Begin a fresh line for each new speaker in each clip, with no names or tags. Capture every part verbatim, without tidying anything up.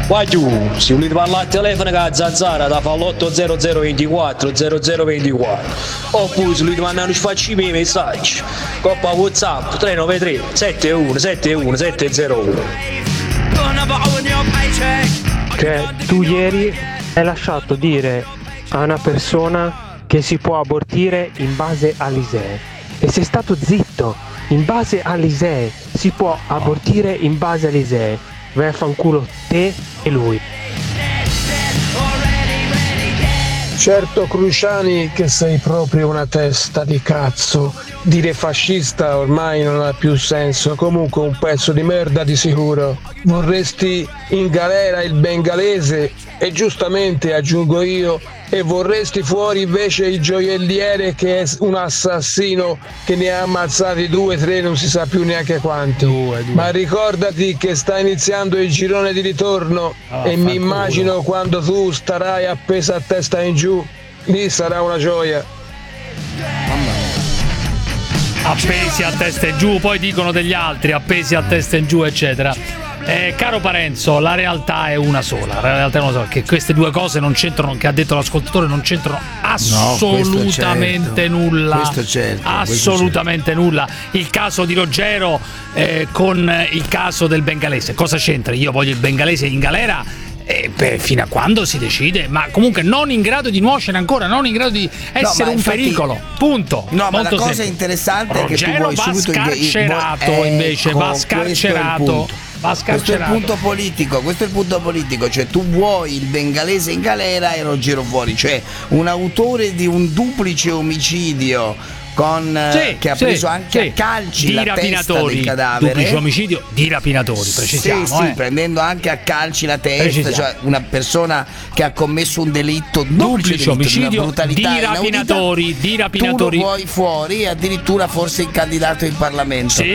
Guagliù, se volete parlare al telefono con la zanzara da fa l'otto zero zero ventiquattro zero zero ventiquattro, oppure se volete mandare un spacci miei messaggi, coppa WhatsApp tre nove tre sette uno sette uno sette zero uno.
Cioè, tu ieri hai lasciato dire a una persona che si può abortire in base all'I S E E e sei stato zitto. In base all'I S E E si può abortire in base all'I S E E. Vai a fanculo te e lui.
Certo Cruciani che sei proprio una testa di cazzo. Dire fascista ormai non ha più senso. Comunque un pezzo di merda di sicuro. Vorresti in galera il bengalese e giustamente aggiungo io, e vorresti fuori invece il gioielliere che è un assassino che ne ha ammazzati due, tre, non si sa più neanche quanti. Due, due. Ma ricordati che sta iniziando il girone di ritorno oh, e mi immagino culo. Quando tu starai appesa a testa in giù, lì sarà una gioia.
Appesi a testa in giù, poi dicono degli altri, appesi a testa in giù, eccetera. Eh, caro Parenzo, la realtà è una sola. La realtà è una sola, che queste due cose non c'entrano, che ha detto l'ascoltatore, non c'entrano assolutamente no, certo. nulla.
Questo certo,
assolutamente
questo certo.
nulla. Il caso di Ruggero eh, con il caso del bengalese, cosa c'entra? Io voglio il bengalese in galera. Eh, beh, fino a quando si decide, ma comunque non in grado di nuocere ancora, non in grado di essere no, un infatti, pericolo. Punto.
No, ma la cosa
semplice.
interessante
Ruggero
è che tu vuoi
va
subito
scarcerato
il, il,
invece,
ecco,
va scarcerato. Va
questo è il punto politico, questo è il punto politico, cioè tu vuoi il bengalese in galera e Ruggero fuori, cioè un autore di un duplice omicidio con
sì,
che ha
sì,
preso anche
sì.
a calci
di
la
rapinatori,
testa del cadavere,
duplice omicidio di rapinatori, precisiamo,
sì, sì,
eh.
prendendo anche a calci la testa,
precisiamo.
Cioè una persona che ha commesso un delitto
duplice
delitto,
omicidio
di
di rapinatori,
inaudita,
di rapinatori.
Tu lo vuoi fuori e addirittura forse il candidato in Parlamento.
Sì,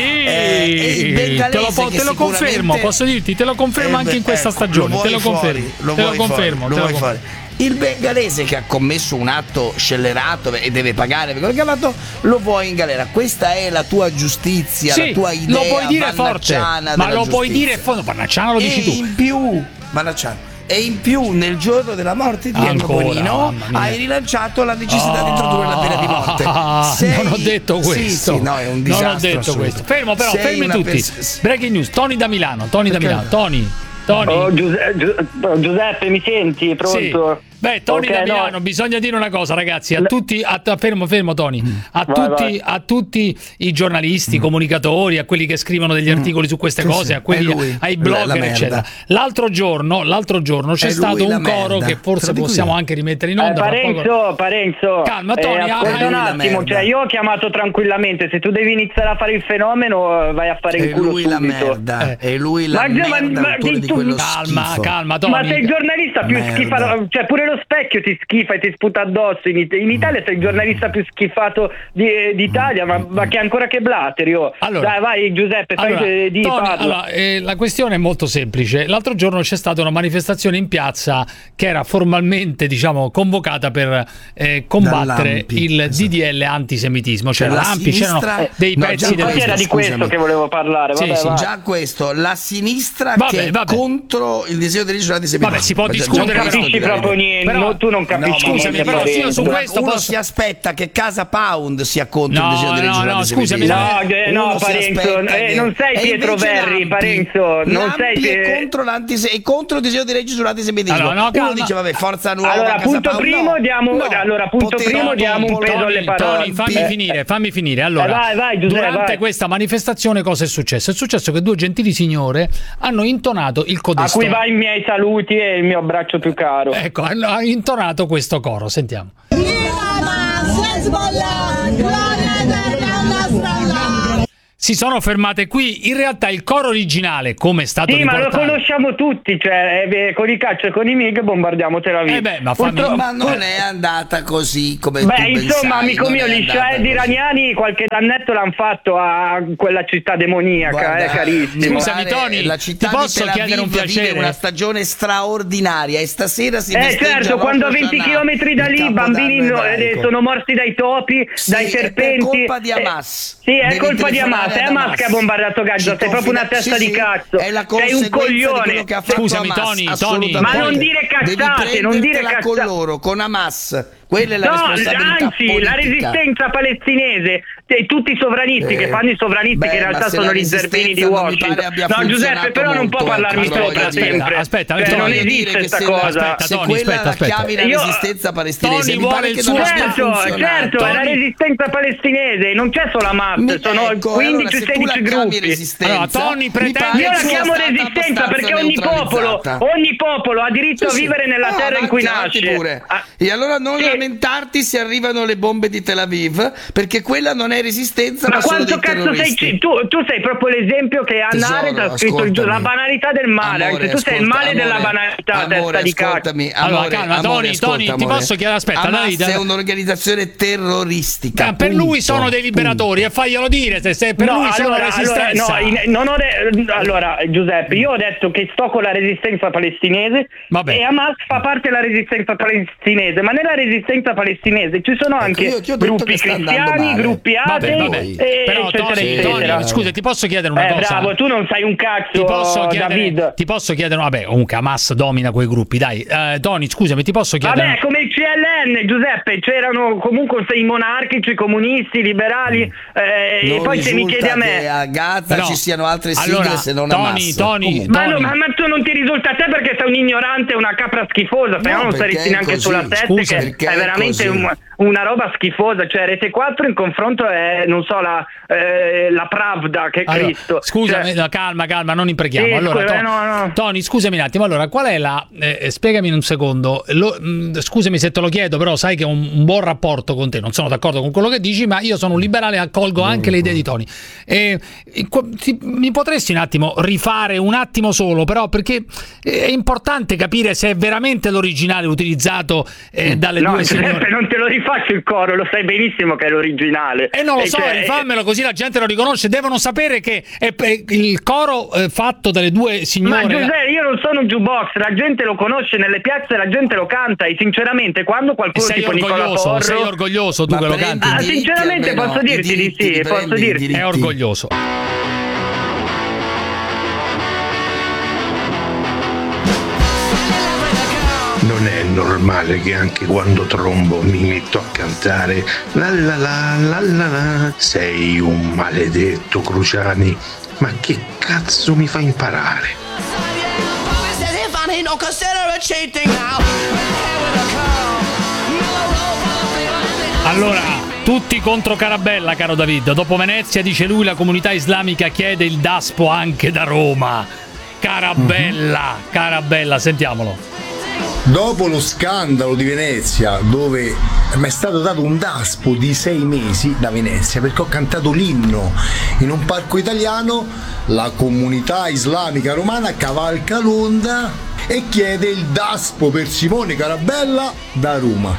eh, te lo, po- te lo confermo, posso dirti, te lo confermo eh, anche in questa stagione,
lo
te lo confermo,
lo
te lo confermo,
fuori,
te
lo
lo confermo.
Il bengalese che ha commesso un atto scellerato e deve pagare per quello che ha fatto, lo vuoi in galera. Questa è la tua giustizia,
sì,
la tua idea.
Lo puoi dire forte, ma lo giustizia. Puoi dire forte. Pannacciano lo dici
e
tu.
In più, Pannacciano. E in più nel giorno della morte di Ennio Bonino hai rilanciato la necessità oh, di introdurre la pena di morte.
Sei... Non ho detto questo.
Sì, sì, no, è un disastro.
Non ho detto
assoluto.
questo. Fermo però,
Sei
fermi tutti. Pers- Breaking news, Tony da Milano, Tony da Milano, Tony. Tony.
Oh, Giuseppe, Giuseppe, mi senti? Pronto?
Sì. Beh, Tony okay, da Milano, no. Bisogna dire una cosa, ragazzi, a tutti, a, fermo, fermo Tony, a, vai, tutti, vai. a tutti i giornalisti, mm. comunicatori, a quelli che scrivono degli articoli mm. su queste sì, cose, sì. a quelli, ai blogger, eccetera. L'altro giorno, l'altro giorno c'è stato un coro merda. Che forse possiamo io. Anche rimettere in onda.
Eh, Parenzo, poco... Parenzo,
calma Tony,
eh, ascolta un attimo, cioè io ho chiamato tranquillamente, se tu devi iniziare a fare il fenomeno vai a fare il culo subito.
È lui la merda, è lui la merda,
di quello
calma, calma Tony.
Ma sei il giornalista più schifato, cioè pure lo specchio ti schifa e ti sputa addosso. In, in Italia sei il giornalista più schifato di, d'Italia, ma, ma che ancora che blatteri. Oh. Allora, dai, vai Giuseppe, fai allora, di
Tony, allora, eh, la questione è molto semplice. L'altro giorno c'è stata una manifestazione in piazza che era formalmente, diciamo, convocata per eh, combattere il esatto. D D L antisemitismo, cioè la l'Ampi, c'erano eh, dei
no,
pezzi del
era di questo che volevo parlare. Vabbè,
sì, sì,
vai.
già questo, la sinistra
vabbè,
che
vabbè.
è contro il disegno di legge sull'antisemitismo.
Vabbè, si può discutere,
non capisci proprio niente, però, tu non capisci.
No,
scusami, però io su questo
uno
posso...
si aspetta che Casa Pound sia contro
no,
il disegno di legge
no, no, scusami,
no, eh, no Parenzo, eh, non sei Pietro Verri, Parenzo, non sei
è contro l'antisemitismo, è contro il disegno di legge sull'antisemitismo.
Allora, no,
uno dice vabbè, Forza Nuova,
allora
Casa
punto
Pound,
primo
no.
diamo
no.
allora punto
Potere,
primo diamo un peso alle parole.
Tony, fammi eh. finire, fammi finire. Allora,
eh, vai, vai, Giuseppe,
durante
vai.
questa manifestazione cosa è successo? È successo che due gentili signore hanno intonato il codesto.
A cui va i miei saluti e il mio abbraccio più caro.
Ecco, hanno intonato questo coro, sentiamo. Si sono fermate qui. In realtà il coro originale, come è stato
sì,
riportato...
ma lo conosciamo tutti, cioè eh, con i calcio e con i MiG bombardiamo Tel Aviv.
Eh beh, ma, fammi...
Purtro... ma non è andata così come
beh,
tu
insomma,
pensavi,
amico mio, gli Shahed iraniani qualche dannetto l'hanno fatto a quella città demoniaca. Guarda, eh, carissimo.
Scusami Tony,
la città
ti posso
di Tel Aviv
chiedere un piacere?
vive una stagione straordinaria e stasera si
eh
festeggia
certo, quando a venti chilometri da lì i bambini no, eh, sono morti dai topi, sì, dai serpenti.
È colpa di Hamas.
Eh, sì, è colpa di Hamas. te Hamas che ha bombardato Gaza, sei proprio una testa
sì,
di cazzo.
È la
sei un coglione.
Che ha fatto
Scusami
Hamas,
Tony, Tony,
ma non dire cazzate, non dire cazzate
con loro, con Hamas. Quella è la
no,
responsabilità
anzi,
politica.
la resistenza palestinese e tutti i sovranisti eh, che fanno i sovranisti beh, che in realtà sono gli zerbini di Washington. No, Giuseppe, però non può parlarmi sopra sempre.
Aspetta,
cioè, non esiste questa cosa.
Se quella la chiami la resistenza palestinese, mi pare che non
certo, certo, è la resistenza palestinese, non c'è solo Hamas, sono quindici sedici gruppi.
Allora, Tony pretende
io la chiamo resistenza perché ogni popolo, ogni popolo ha diritto a vivere nella terra in cui nasce.
E allora non lamentarti se arrivano le bombe di Tel Aviv, perché quella non è resistenza, ma, ma solo dei terroristi.
Sei, tu, tu sei proprio l'esempio che Anna Arendt ha scritto il, la banalità del male, amore, anche tu sei il male amore, della banalità,
amore,
testa di cazzo.
Allora, calma, Tony, Tony, ti posso chiedere, aspetta,
Hamas
dai,
è un'organizzazione terroristica.
Ah, per lui sono dei liberatori, e faglielo dire, se, se per
no,
lui
allora,
sono resistenza.
Allora, no, in, non ho de- allora, Giuseppe, io ho detto che sto con la resistenza palestinese. Vabbè. E Hamas fa parte della resistenza palestinese, ma nella resistenza palestinese ci sono anche ecco, io, io gruppi cristiani, gruppi atei.
Vabbè, vabbè.
E
però
eccetera,
Tony,
eccetera.
Tony, scusa, ti posso chiedere una
eh,
cosa?
Bravo, tu non sai un cazzo,
ti posso chiedere,
David.
Ti posso chiedere, vabbè, comunque Hamas domina quei gruppi, dai. Uh, Tony, scusami, ti posso chiedere?
Vabbè, come il C L N, Giuseppe, c'erano comunque i monarchici, i comunisti, i liberali, eh, e poi se mi chiedi a me
che a Gaza no. ci siano altre sigle
allora,
se non
Tony,
Hamas.
Tony,
ma,
Tony.
No, ma, ma tu non ti risulta a te perché sei un ignorante, una capra schifosa, se no, non saresti neanche così. Sulla sette, Scusa, che è veramente un, una roba schifosa, cioè Rete quattro in confronto è, non so, la, eh, la Pravda che è
allora,
Cristo.
Scusami,
cioè,
no, calma, calma, non impreghiamo.
Sì,
allora,
scusa,
to-
no, no.
Tony, scusami un attimo, allora, qual è la... Eh, spiegami in un secondo, lo, mh, scusami se te lo chiedo, però sai che ho un, un buon rapporto con te, non sono d'accordo con quello che dici, ma io sono un liberale e accolgo anche mm. le idee di Tony. Eh, ti, mi potresti un attimo rifare, un attimo solo, però, perché è importante capire se è veramente l'originale utilizzato eh, dalle
no,
due signore.
Non te lo rifaccio il coro, lo sai benissimo che è l'originale.
E non lo
e
so,
cioè,
rifammelo così la gente lo riconosce. Devono sapere che è il coro eh, fatto dalle due signore.
Ma Giuseppe, io non sono un jukebox, la gente lo conosce nelle piazze, la gente lo canta e sinceramente quando qualcuno
sei
tipo Nicola Porro...
Sei orgoglioso tu
ma
che lo canti?
Ah, sinceramente
almeno,
posso dirti di sì, posso dirti.
È orgoglioso.
Non è normale che anche quando trombo mi metto a cantare la la la la la la. Sei un maledetto, Cruciani, ma che cazzo mi fa imparare?
Allora, tutti contro Carabella, caro David. Dopo Venezia, dice lui, la comunità islamica chiede il daspo anche da Roma. Carabella, uh-huh. Carabella, sentiamolo.
Dopo lo scandalo di Venezia, dove mi è stato dato un daspo di sei mesi da Venezia perché ho cantato l'inno in un parco italiano, la comunità islamica romana cavalca l'onda e chiede il daspo per Simone Carabella da Roma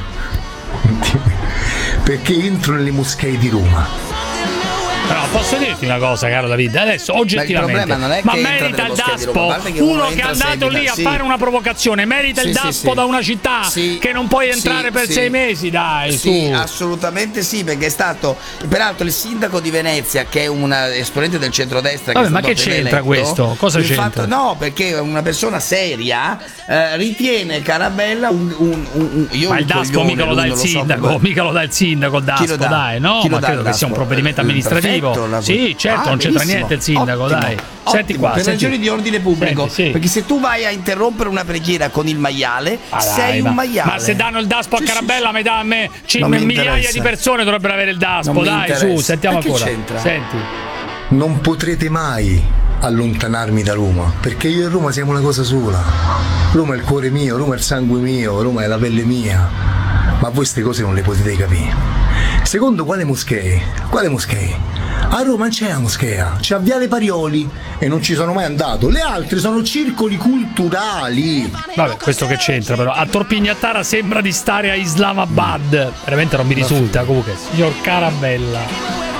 perché entro nelle moschee di Roma.
Però posso dirti una cosa, caro David, adesso oggettivamente,
ma, non è
ma
che
merita il daspo
Roma, che
uno
uno
che è andato
seguita,
lì a
sì.
fare una provocazione, merita
sì,
il
sì,
daspo
sì.
da una città
sì,
che non puoi entrare
sì,
per
sì.
sei mesi, dai,
sì,
su.
Assolutamente sì, perché è stato peraltro il sindaco di Venezia, che è un esponente del centrodestra.
Vabbè,
che
ma che c'entra
eletto,
questo? Cosa c'entra?
Fatto, no, perché una persona seria eh, ritiene Carabella un, un, un, un io
ma
un
il daspo
coglione,
mica lo dà il sindaco, so mica lo dà il sindaco il daspo,
dà?
dai, no? Ma credo che sia un provvedimento amministrativo.
Perfetto,
sì, certo,
ah,
non c'entra niente il sindaco,
ottimo,
dai.
Ottimo,
senti qua,
per
senti.
ragioni di ordine pubblico,
senti, sì.
perché se tu vai a interrompere una preghiera con il maiale,
ah,
sei
dai,
un
ma,
maiale.
Ma se danno il daspo
sì,
a Carabella,
sì,
mi dà a me c-
mi
migliaia di persone dovrebbero avere il daspo,
non
dai, su, sentiamo ancora.
C'entra?
Senti.
Non potrete mai allontanarmi da Roma, perché io e Roma siamo una cosa sola. Roma è il cuore mio, Roma è il sangue mio, Roma è la pelle mia. Ma voi queste cose non le potete capire. Secondo quale moschee? Quale moschee? A Roma non c'è una moschea, c'è a Viale Parioli e non ci sono mai andato. Le altre sono circoli culturali.
Vabbè, questo che c'entra però. A Torpignattara sembra di stare a Islamabad. Veramente non mi risulta. Comunque, signor Carabella.